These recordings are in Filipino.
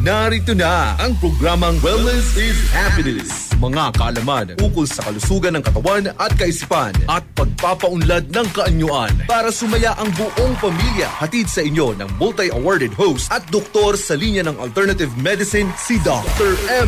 Narito na ang programang Wellness is Happiness. Mga kaalaman ukol sa kalusugan ng katawan at kaisipan at pagpapaunlad ng kaanyuan para sumaya ang buong pamilya. Hatid sa inyo ng multi-awarded host at doktor sa linya ng alternative medicine, si Dr. M.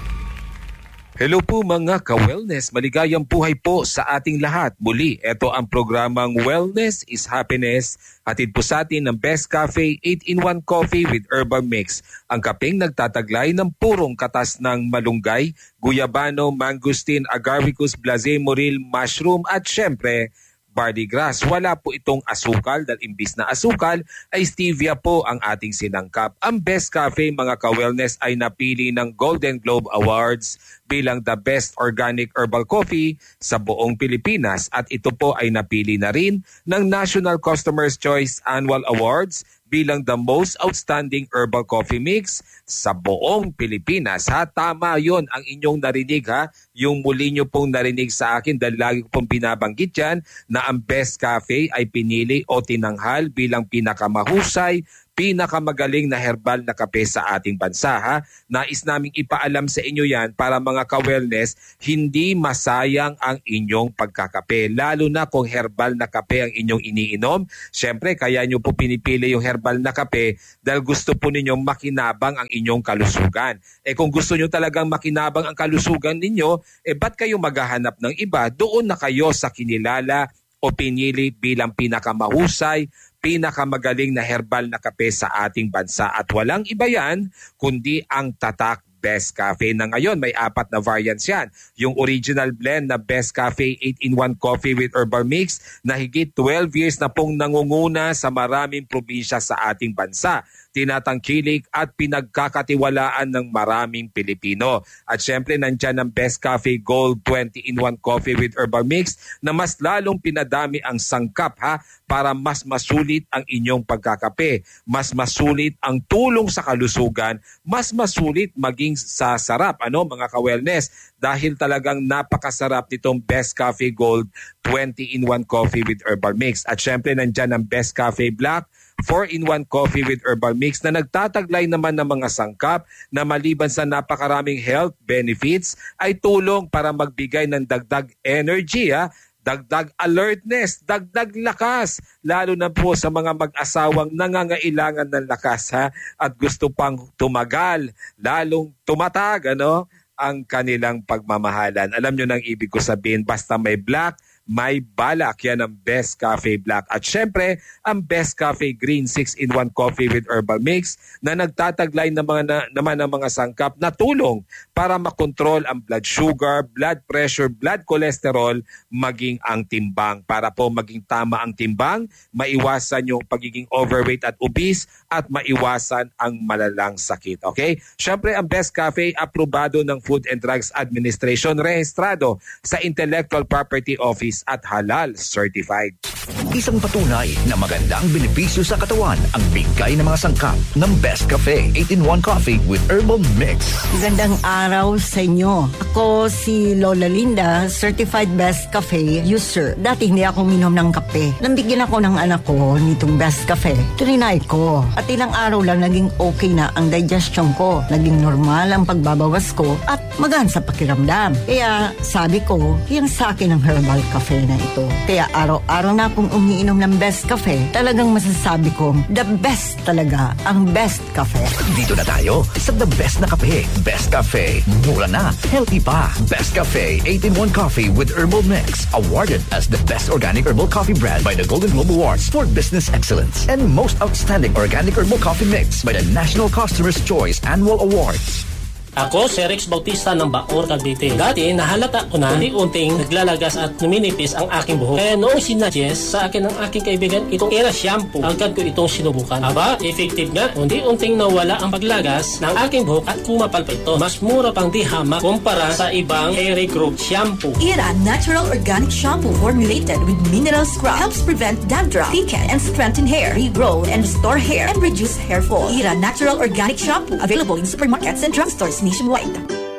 Hello po mga ka-wellness, maligayang buhay po sa ating lahat. Muli, ito ang programang Wellness is Happiness. Hatid po sa atin ng Best Cafe 8-in-1 Coffee with Herbal Mix. Ang kapeng nagtataglay ng purong katas ng malunggay, guyabano, mangosteen, agaricus, blase, moril, mushroom at syempre, barley grass. Wala po itong asukal dahil imbis na asukal ay stevia po ang ating sinangkap. Ang Best Cafe mga ka-wellness ay napili ng Golden Globe Awards bilang the best organic herbal coffee sa buong Pilipinas at ito po ay napili na rin ng National Customer's Choice Annual Awards bilang the most outstanding herbal coffee mix sa buong Pilipinas. Ha? Tama yon ang inyong narinig ha. Yung muli nyo pong narinig sa akin dahil lagi ko pong binabanggit yan na ang Best Cafe ay pinili o tinanghal bilang pinakamahusay, pinakamagaling na herbal na kape sa ating bansa. Ha? Nais naming ipaalam sa inyo yan para mga ka-wellness, hindi masayang ang inyong pagkakape. Lalo na kung herbal na kape ang inyong iniinom. Siyempre, kaya nyo po pinipili yung herbal na kape dahil gusto po ninyong makinabang ang inyong kalusugan. Kung gusto nyo talagang makinabang ang kalusugan ninyo, ba't kayo maghahanap ng iba? Doon na kayo sa kinilala o pinili bilang pinakamahusay, pinakamagaling na herbal na kape sa ating bansa. At walang iba yan, kundi ang Tatak Best Cafe na ngayon. May 4 na variants yan. Yung original blend na Best Cafe 8-in-1 Coffee with Herbal Mix na higit 12 years na pong nangunguna sa maraming probinsya sa ating bansa. Tinatangkilik at pinagkakatiwalaan ng maraming Pilipino. At syempre nandyan ang Best Cafe Gold 20-in-1 Coffee with Herbal Mix na mas lalong pinadami ang sangkap ha para mas masulit ang inyong pagkakape, mas masulit ang tulong sa kalusugan, mas masulit maging sa sarap mga ka-wellness dahil talagang napakasarap nitong Best Cafe Gold 20-in-1 Coffee with Herbal Mix. At syempre nandyan ang Best Cafe Black 4-in-1 Coffee with Herbal Mix na nagtataglay naman ng mga sangkap na maliban sa napakaraming health benefits ay tulong para magbigay ng dagdag energy, dagdag alertness, dagdag lakas, lalo na po sa mga mag-asawang nangangailangan ng lakas at gusto pang tumagal, lalong tumatag ang kanilang pagmamahalan. Alam nyo nang ibig ko sabihin, basta may black, may balak. Yan ang Best Cafe Black. At syempre, ang Best Cafe Green 6-in-1 Coffee with Herbal Mix na nagtataglay naman ng mga sangkap na tulong para makontrol ang blood sugar, blood pressure, blood cholesterol, maging ang timbang. Para po maging tama ang timbang, maiwasan yung pagiging overweight at obese at maiwasan ang malalang sakit. Okay? Syempre, ang Best Cafe aprobado ng Food and Drugs Administration, rehistrado sa Intellectual Property Office at halal certified. Isang patunay na magandang benepisyo sa katawan ang bigay ng mga sangkap ng Best Cafe 8-in-1 Coffee with Herbal Mix. Magandang araw sa inyo. Ako si Lola Linda, Certified Best Cafe user. Dati hindi ako minom ng kape. Nambigyan ako ng anak ko nitong Best Cafe. Trinay ko. At ilang araw lang naging okay na ang digestion ko. Naging normal ang pagbabawas ko at magaan sa pakiramdam. Kaya sabi ko, yan sa akin ang herbal cafe na ito. Kaya araw-araw na akong umiinom ng Best Cafe. Talagang masasabi kong the best talaga ang Best Cafe. Dito na tayo sa the best na kape. Best Cafe. Mura na. Healthy pa. Best Cafe 8-in-1 Coffee with Herbal Mix. Awarded as the best organic herbal coffee brand by the Golden Globe Awards for Business Excellence. And most outstanding organic herbal coffee mix by the National Customer's Choice Annual Awards. Ako si Rex Bautista ng Bacoor, Cavite. Dati, nahalata ko na unti-unting naglalagas at numinipis ang aking buhok. Kaya noong sinuggest sa akin ng aking kaibigan itong Era Shampoo, agad ko itong sinubukan. Aba, effective nga. Unti-unting nawala ang paglagas ng aking buhok at kumapal pa ito. Mas mura pang di hamak kumpara sa ibang hair growth shampoo. Era Natural Organic Shampoo formulated with mineral scrub helps prevent dandruff, thicken and strengthen hair, regrow and restore hair, and reduce hair fall. Era Natural Organic Shampoo available in supermarkets and drugstores nationwide.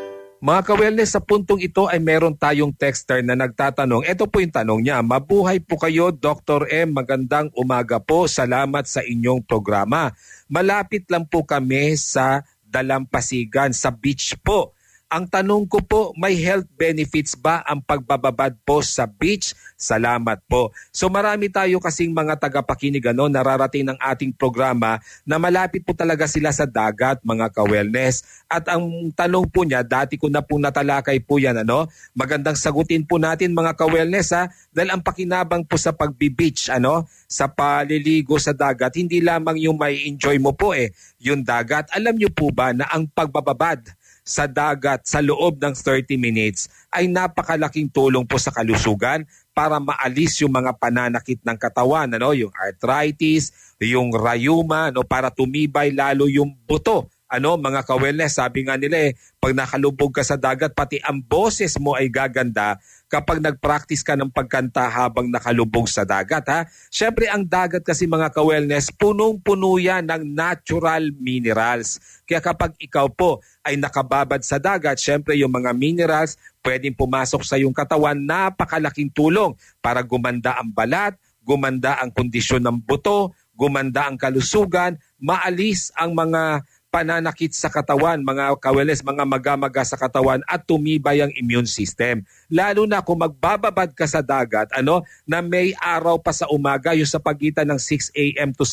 Mga ka-wellness, sa puntong ito ay meron tayong texter na nagtatanong. Ito po yung tanong niya. Mabuhay po kayo, Dr. M. Magandang umaga po. Salamat sa inyong programa. Malapit lang po kami sa Dalampasigan sa beach po. Ang tanong ko po, may health benefits ba ang pagbababad po sa beach? Salamat po. So marami tayo kasing mga tagapakinig nararating ng ating programa na malapit po talaga sila sa dagat, mga ka-wellness. At ang tanong po niya, dati ko na po natalakay po yan, magandang sagutin po natin mga ka-wellness dahil ang pakinabang po sa pagbi-beach, sa paliligo sa dagat, hindi lamang yung may enjoy mo po yung dagat. Alam niyo po ba na ang pagbababad sa dagat sa loob ng 30 minutes ay napakalaking tulong po sa kalusugan para maalis yung mga pananakit ng katawan, yung arthritis, yung rheuma, para tumibay lalo yung buto. Mga ka-wellness, sabi nga nila pag nakalubog ka sa dagat, pati ang boses mo ay gaganda kapag nag-practice ka ng pagkanta habang nakalubog sa dagat. Siyempre ang dagat kasi mga ka-wellness, punong-puno yan ng natural minerals. Kaya kapag ikaw po ay nakababad sa dagat, siyempre yung mga minerals pwedeng pumasok sa iyong katawan, napakalaking tulong para gumanda ang balat, gumanda ang kondisyon ng buto, gumanda ang kalusugan, maalis ang mga pananakit sa katawan, mga ka-wellness, mga magamaga sa katawan at tumibay ang immune system. Lalo na kung magbababad ka sa dagat, na may araw pa sa umaga, yung sa pagitan ng 6 a.m. to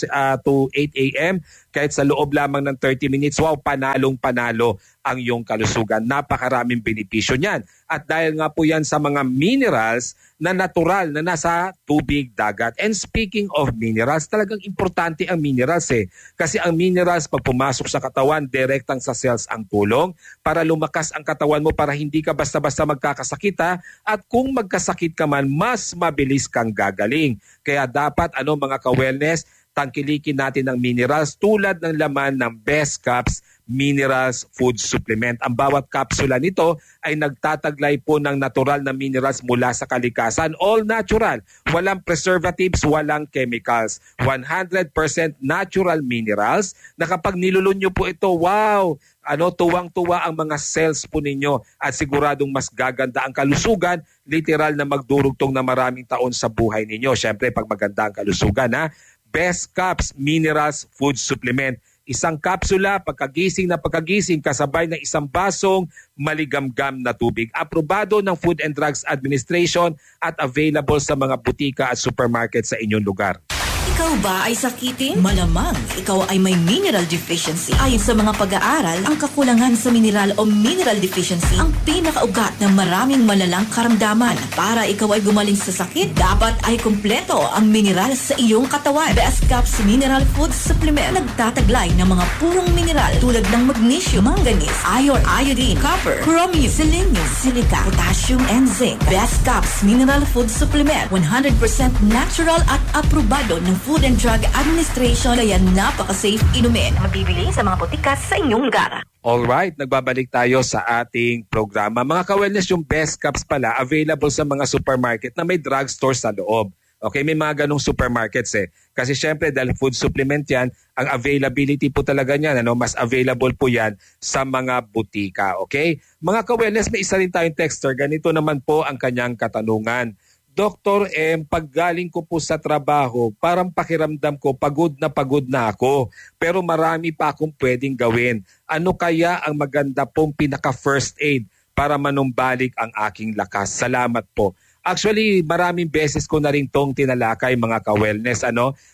8 a.m., kahit sa loob lamang ng 30 minutes, wow, panalong-panalo ang iyong kalusugan. Napakaraming benepisyo niyan. At dahil nga po yan sa mga minerals na natural na nasa tubig, dagat. And speaking of minerals, talagang importante ang minerals Kasi ang minerals, pag pumasok sa katawan, direktang sa cells ang tulong para lumakas ang katawan mo para hindi ka basta-basta magkakasakit. At kung magkasakit ka man, mas mabilis kang gagaling. Kaya dapat, mga ka-wellness, tangkilikin natin ng minerals tulad ng laman ng Best Caps Minerals Food Supplement. Ang bawat kapsula nito ay nagtataglay po ng natural na minerals mula sa kalikasan. All natural. Walang preservatives, walang chemicals. 100% natural minerals na kapag nilulun nyo po ito, wow! Tuwang-tuwa ang mga cells po ninyo at siguradong mas gaganda ang kalusugan, literal na magdurugtong na maraming taon sa buhay ninyo. Siyempre, pag maganda ang kalusugan, Best Caps Minerals Food Supplement. Isang kapsula, pagkagising kasabay ng isang basong maligamgam na tubig. Aprobado ng Food and Drugs Administration at available sa mga butika at supermarket sa inyong lugar. Ikaw ba ay sakitin? Malamang ikaw ay may mineral deficiency. Ayon sa mga pag-aaral, ang kakulangan sa mineral o mineral deficiency ang pinakaugat ng maraming malalang karamdaman. Para ikaw ay gumaling sa sakit, dapat ay kumpleto ang mineral sa iyong katawan. Best Caps Mineral Food Supplement nagtataglay ng mga purong mineral tulad ng magnesium, manganese, iron, iodine, copper, chromium, selenium, silica, potassium, and zinc. Best Caps Mineral Food Supplement, 100% natural at aprobado ng Food and Drug Administration, kaya napaka-safe inumin. Mabibili sa mga botika sa inyong lugar. Alright, nagbabalik tayo sa ating programa. Mga ka-wellness, yung Best Caps pala, available sa mga supermarket na may drugstore sa loob. Okay, may mga ganong supermarkets Kasi syempre, dahil food supplement yan, ang availability po talaga niyan, mas available po yan sa mga butika. Okay? Mga ka-wellness, may isa rin tayong texter. Ganito naman po ang kanyang katanungan. Dr. M, paggaling ko po sa trabaho, parang pakiramdam ko pagod na ako. Pero marami pa akong pwedeng gawin. Ano kaya ang maganda pong pinaka-first aid para manumbalik ang aking lakas? Salamat po. Actually, maraming beses ko na rin tong tinalakay mga ka-wellness.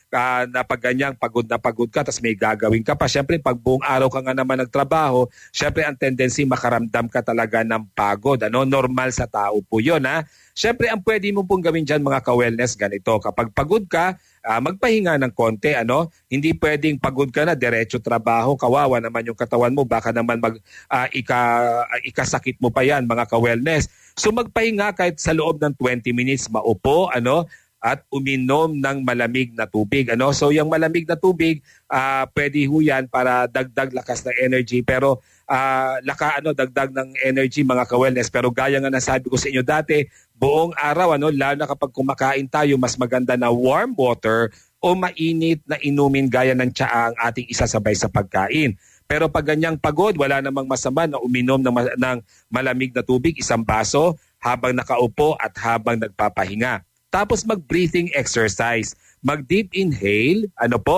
Na pag ganyang pagod ka, tapos may gagawin ka pa. Siyempre, pag buong araw ka nga naman nagtrabaho, siyempre ang tendency makaramdam ka talaga ng pagod. Normal sa tao po yun. Siyempre, ang pwede mo pong gawin dyan mga ka-wellness, ganito. Kapag pagod ka, magpahinga ng konti. Hindi pwedeng pagod ka na, diretso trabaho, kawawa naman yung katawan mo. Baka naman ikasakit mo pa yan mga ka-wellness. So magpahinga kahit sa loob ng 20 minutes, maupo, at uminom ng malamig na tubig. So yung malamig na tubig, pwede ho yan para dagdag lakas ng energy. Pero dagdag ng energy mga ka-wellness. Pero gaya nga nasabi ko sa inyo dati, buong araw, lalo na kapag kumakain tayo, mas maganda na warm water o mainit na inumin gaya ng tsaa ang ating isasabay sa pagkain. Pero pag ganyang pagod, wala namang masama na uminom ng malamig na tubig, isang baso, habang nakaupo at habang nagpapahinga. Tapos mag-breathing exercise. Mag-deep inhale,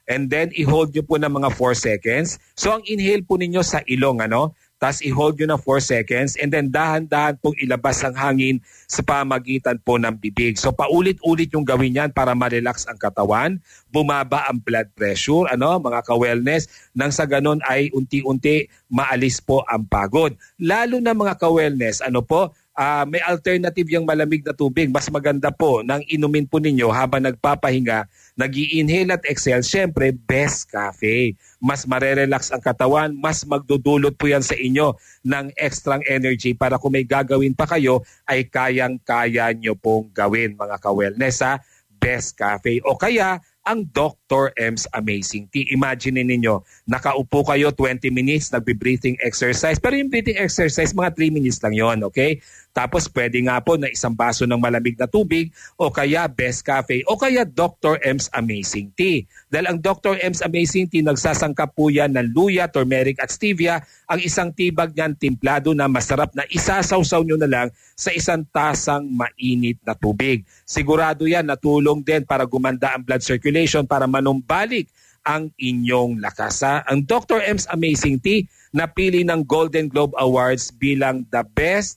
And then i-hold nyo po ng mga 4 seconds. So ang inhale po ninyo sa ilong, Tapos i-hold nyo ng 4 seconds and then dahan-dahan pong ilabas ang hangin sa pamagitan po ng bibig. So paulit-ulit yung gawin yan para ma-relax ang katawan, bumaba ang blood pressure, mga ka-wellness, nang sa ganun ay unti-unti maalis po ang pagod. Lalo na mga ka-wellness, may alternative yung malamig na tubig. Mas maganda po nang inumin po ninyo habang nagpapahinga, nag-i-inhale at exhale, syempre best cafe. Mas marerelax ang katawan, mas magdudulot po yan sa inyo ng extra energy para kung may gagawin pa kayo ay kayang-kaya nyo pong gawin mga ka-wellness Best Cafe. O kaya ang Dr. M's Amazing Tea. Imagine ninyo, nakaupo kayo 20 minutes, nagbe-breathing exercise. Pero yung breathing exercise, mga 3 minutes lang yon, okay? Tapos pwede nga po na isang baso ng malamig na tubig o kaya Best Cafe o kaya Dr. M's Amazing Tea. Dahil ang Dr. M's Amazing Tea, nagsasangkap po yan ng luya, turmeric at stevia. Ang isang tibag niyan, timplado na masarap na isasawsaw nyo na lang sa isang tasang mainit na tubig. Sigurado yan, natulong din para gumanda ang blood circulation para manumbalik ang inyong lakas. Ang Dr. M's Amazing Tea, napili ng Golden Globe Awards bilang the best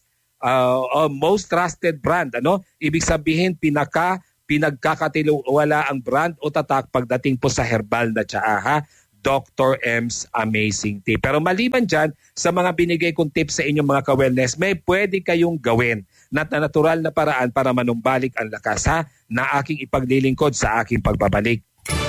most trusted brand. Ibig sabihin, pinagkakatiwala ang brand o tatak pagdating po sa herbal na tsaa, Dr. M's Amazing Tea. Pero maliban dyan, sa mga binigay kong tips sa inyong mga ka-wellness, may pwede kayong gawin na natural na paraan para manumbalik ang lakas na aking ipaglilingkod sa aking pagbabalik.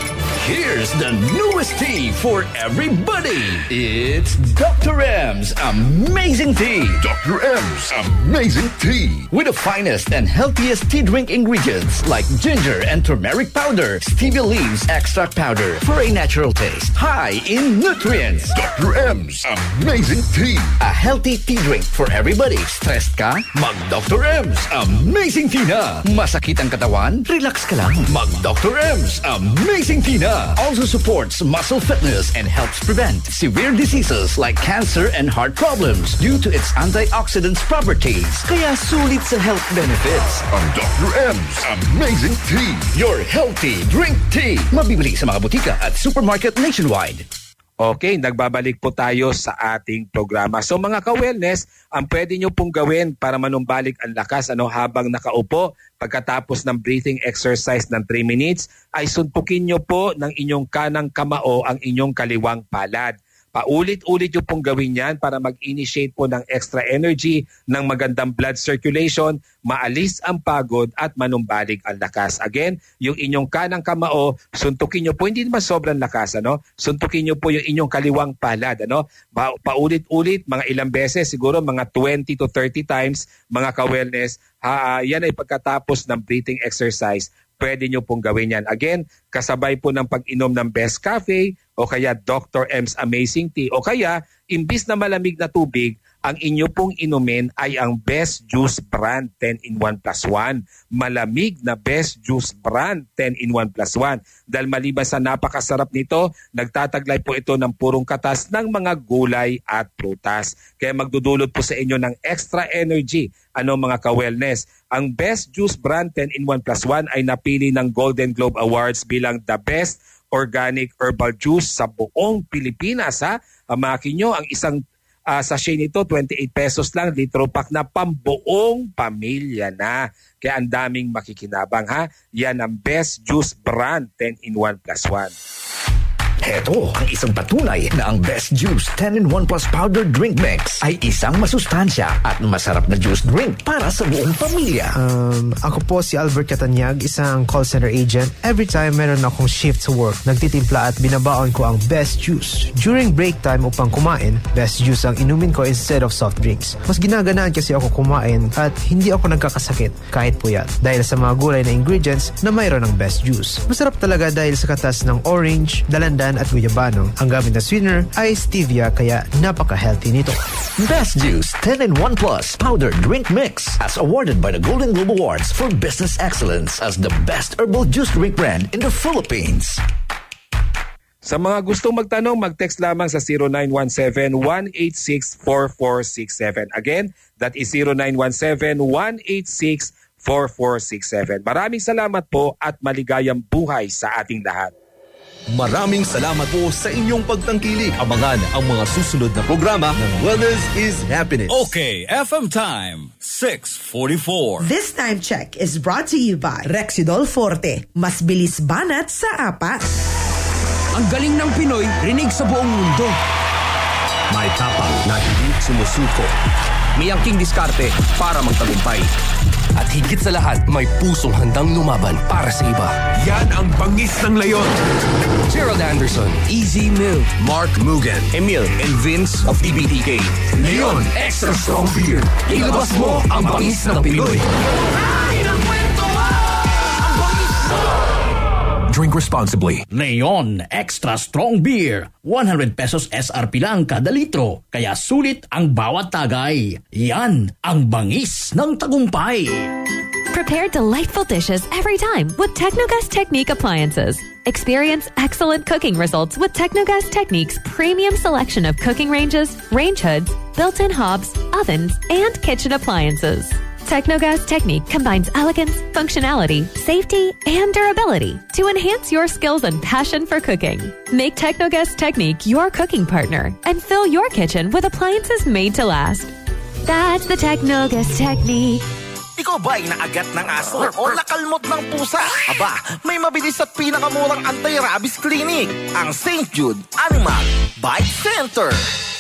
Here's the newest tea for everybody. It's Dr. M's Amazing Tea. Dr. M's Amazing Tea. With the finest and healthiest tea drink ingredients like ginger and turmeric powder, stevia leaves extract powder for a natural taste, high in nutrients. Dr. M's Amazing Tea. A healthy tea drink for everybody. Stressed ka? Mag Dr. M's Amazing Tea na. Masakit ang katawan? Relax ka lang. Mag Dr. M's Amazing Tea na. Also supports muscle fitness and helps prevent severe diseases like cancer and heart problems due to its antioxidants properties. Kaya sulit sa health benefits. Ang Dr. M's Amazing Tea. Your healthy drink tea. Mabibili sa mga butika at supermarket nationwide. Okay, nagbabalik po tayo sa ating programa. So mga ka-wellness, ang pwede nyo pong gawin para manumbalik ang lakas habang nakaupo pagkatapos ng breathing exercise ng 3 minutes ay suntukin nyo po ng inyong kanang kamao ang inyong kaliwang palad. Paulit-ulit yung pong gawin yan para mag-initiate po ng extra energy, ng magandang blood circulation, maalis ang pagod at manumbalik ang lakas. Again, yung inyong kanang kamao, suntukin nyo po, hindi naman sobrang lakas, suntukin nyo po yung inyong kaliwang palad. Paulit-ulit, mga ilang beses, siguro mga 20 to 30 times, mga ka-wellness, yan ay pagkatapos ng breathing exercise. Pwede nyo pong gawin yan. Again, kasabay po ng pag-inom ng Best Cafe o kaya Dr. M's Amazing Tea o kaya imbis na malamig na tubig, ang inyo pong inumin ay ang Best Juice Brand 10-in-1 plus 1. Malamig na Best Juice Brand 10-in-1 plus 1. Dahil maliban sa napakasarap nito, nagtataglay po ito ng purong katas ng mga gulay at prutas. Kaya magdudulot po sa inyo ng extra energy. Mga ka-wellness? Ang Best Juice Brand 10-in-1 plus 1 ay napili ng Golden Globe Awards bilang the best organic herbal juice sa buong Pilipinas. Amakin nyo, ang isang sachet nito, 28 pesos lang, litro pack na pambuong pamilya na. Kaya ang daming makikinabang Yan ang Best Juice Brand 10-in-1 plus 1. Heto ang isang patunay na ang Best Juice 10-in-1 Plus Powder Drink Mix ay isang masustansya at masarap na juice drink para sa buong pamilya. Ako po si Albert Catanyag, isang call center agent. Every time meron akong shift sa work, nagtitimpla at binabaon ko ang Best Juice. During break time upang kumain, Best Juice ang inumin ko instead of soft drinks. Mas ginaganaan kasi ako kumain at hindi ako nagkakasakit kahit puyat dahil sa mga gulay na ingredients na mayroon ng Best Juice. Masarap talaga dahil sa katas ng orange, dalandan at guyabano. Ang gamit na sweetener ay stevia kaya napaka-healthy nito. Best Juice 10-in-1 Plus Powder Drink Mix as awarded by the Golden Globe Awards for Business Excellence as the best herbal juice drink brand in the Philippines. Sa mga gustong magtanong, mag-text lamang sa 0917-186-4467. Again, that is 0917-186-4467. Maraming salamat po at maligayang buhay sa ating lahat. Maraming salamat po sa inyong pagtangkilik. Abangan ang mga susunod na programa ng Wellness is Happiness. Okay, FM time, 6:44. This time check is brought to you by Rexidol Forte. Mas bilis banat sa apas. Ang galing ng Pinoy, rinig sa buong mundo. May tapang na hindi sumusuko. May angking diskarte para magtagumpay. At higit sa lahat, may pusong handang lumaban para sa iba. Yan ang bangis ng leyon. Gerald Anderson, Easy Milk, Mark Mugen, Emil, and Vince of EBTK. Leon Extra Strong Beer. Ilabas mo ang bangis ng Pinoy. Drink responsibly. Leon Extra Strong Beer. 100 pesos SRP lang kada litro. Kaya sulit ang bawat tagay. Yan ang bangis ng tagumpay. Prepare delightful dishes every time with Technogas Technique appliances. Experience excellent cooking results with Technogas Technique's premium selection of cooking ranges, range hoods, built-in hobs, ovens, and kitchen appliances. Technogas Technique combines elegance, functionality, safety, and durability to enhance your skills and passion for cooking. Make Technogas Technique your cooking partner and fill your kitchen with appliances made to last. That's the Technogas Technique. Ikaw ba'y naagat ng aso o nakalmot ng pusa? Aba, may mabilis at pinakamurang anti-rabies clinic, ang St. Jude Animal Bite Center.